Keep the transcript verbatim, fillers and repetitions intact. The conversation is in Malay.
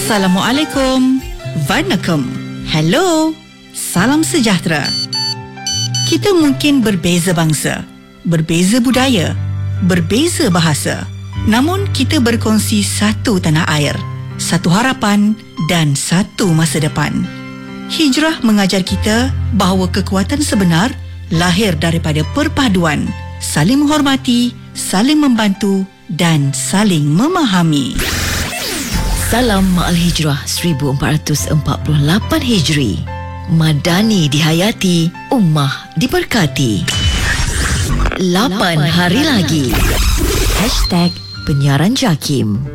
Assalamualaikum. Vanakkam. Hello. Salam sejahtera. Kita mungkin berbeza bangsa, berbeza budaya, berbeza bahasa. Namun kita berkongsi satu tanah air, satu harapan dan satu masa depan. Hijrah mengajar kita bahawa kekuatan sebenar lahir daripada perpaduan, saling menghormati, saling membantu dan saling memahami. Salam Ma'al Hijrah seribu empat ratus empat puluh lapan Hijri. Madani dihayati, ummah diberkati. Lapan hari lagi. Hashtag Penyiaran Jakim.